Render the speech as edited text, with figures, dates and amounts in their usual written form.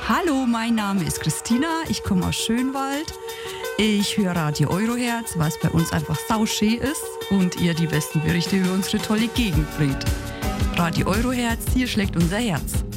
Hallo, mein Name ist Christina, ich komme aus Schönwald. Ich höre Radio Euroherz, was bei uns einfach sauschön ist und ihr die besten Berichte über unsere tolle Gegend bringt. Radio Euroherz, hier schlägt unser Herz.